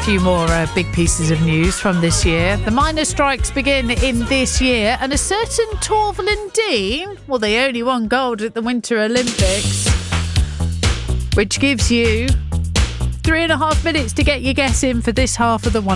few more big pieces of news from this year. The miners' strikes begin in this year, and a certain Torvill Dean, well, they only won gold at the Winter Olympics, which gives you 3.5 minutes to get your guess in for this half of the one.